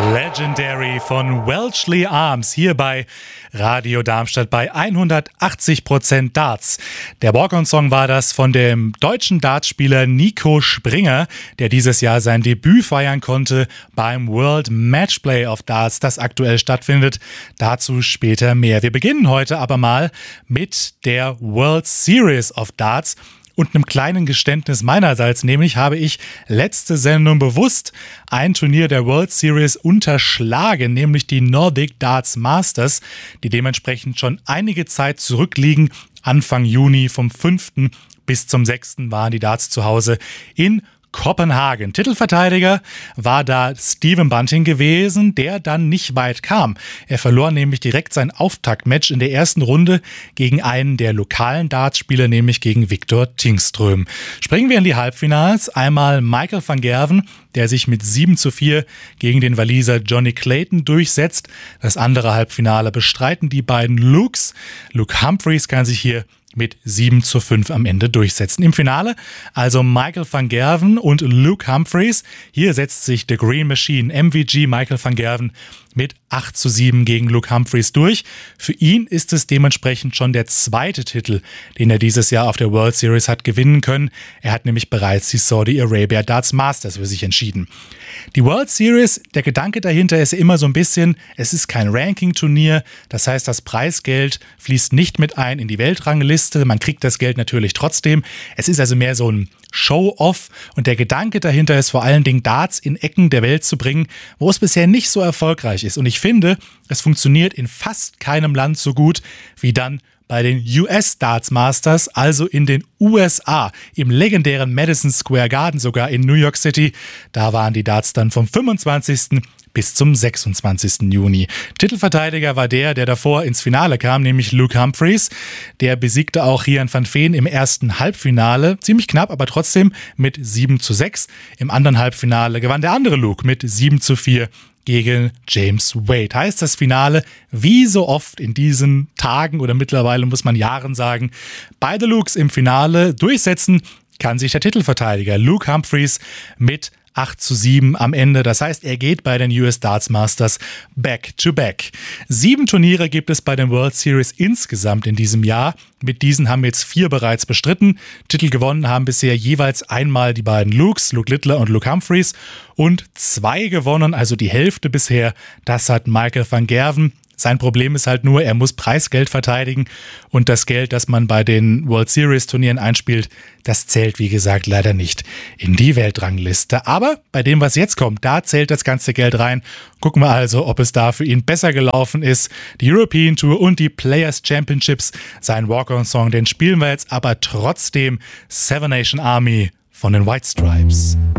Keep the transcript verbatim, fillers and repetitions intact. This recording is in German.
Legendary von Welshly Arms hier bei Radio Darmstadt bei hundertachtzig Prozent Darts. Der Walk-on-Song war das von dem deutschen Dartspieler Nico Springer, der dieses Jahr sein Debüt feiern konnte beim World Matchplay of Darts, das aktuell stattfindet. Dazu später mehr. Wir beginnen heute aber mal mit der World Series of Darts. Und einem kleinen Geständnis meinerseits, nämlich habe ich letzte Sendung bewusst ein Turnier der World Series unterschlagen, nämlich die Nordic Darts Masters, die dementsprechend schon einige Zeit zurückliegen. Anfang Juni vom fünften bis zum sechsten waren die Darts zu Hause in Kopenhagen. Titelverteidiger war da Stephen Bunting gewesen, der dann nicht weit kam. Er verlor nämlich direkt sein Auftaktmatch in der ersten Runde gegen einen der lokalen Dartspieler, nämlich gegen Viktor Tingström. Springen wir in die Halbfinals. Einmal Michael van Gerwen, der sich mit sieben zu vier gegen den Waliser Johnny Clayton durchsetzt. Das andere Halbfinale bestreiten die beiden Lukes. Luke Humphreys kann sich hier mit sieben zu fünf am Ende durchsetzen. Im Finale also Michael van Gerwen und Luke Humphreys. Hier setzt sich The Green Machine, M V G Michael van Gerwen, mit acht zu sieben gegen Luke Humphreys durch. Für ihn ist es dementsprechend schon der zweite Titel, den er dieses Jahr auf der World Series hat gewinnen können. Er hat nämlich bereits die Saudi Arabia Darts Masters für sich entschieden. Die World Series, der Gedanke dahinter ist ja immer so ein bisschen, es ist kein Ranking-Turnier, das heißt, das Preisgeld fließt nicht mit ein in die Weltrangliste, man kriegt das Geld natürlich trotzdem. Es ist also mehr so ein Show-Off und der Gedanke dahinter ist vor allen Dingen, Darts in Ecken der Welt zu bringen, wo es bisher nicht so erfolgreich ist. Und ich finde, es funktioniert in fast keinem Land so gut wie dann bei den U S Darts Masters, also in den U S A, im legendären Madison Square Garden, sogar in New York City. Da waren die Darts dann vom fünfundzwanzigsten bis zum sechsundzwanzigsten Juni. Titelverteidiger war der, der davor ins Finale kam, nämlich Luke Humphreys. Der besiegte auch Rian van Veen im ersten Halbfinale. Ziemlich knapp, aber trotzdem mit sieben zu sechs. Im anderen Halbfinale gewann der andere Luke mit sieben zu vier gegen James Wade. Heißt das Finale, wie so oft in diesen Tagen oder mittlerweile muss man Jahren sagen, beide Lukes im Finale durchsetzen, kann sich der Titelverteidiger Luke Humphreys mit acht zu sieben am Ende. Das heißt, er geht bei den U S Darts Masters back to back. Sieben Turniere gibt es bei den World Series insgesamt in diesem Jahr. Mit diesen haben jetzt vier bereits bestritten. Titel gewonnen haben bisher jeweils einmal die beiden Lukes, Luke Littler und Luke Humphreys. Und zwei gewonnen, also die Hälfte bisher. Das hat Michael van Gerwen. Sein Problem ist halt nur, er muss Preisgeld verteidigen und das Geld, das man bei den World Series Turnieren einspielt, das zählt, wie gesagt, leider nicht in die Weltrangliste. Aber bei dem, was jetzt kommt, da zählt das ganze Geld rein. Gucken wir also, ob es da für ihn besser gelaufen ist. Die European Tour und die Players Championships, sein Walk-on-Song, den spielen wir jetzt aber trotzdem. Seven Nation Army von den White Stripes.